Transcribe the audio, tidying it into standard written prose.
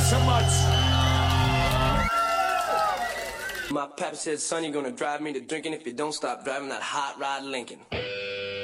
so much. My papa said, son, you're gonna drive me to drinking if you don't stop driving that hot rod Lincoln.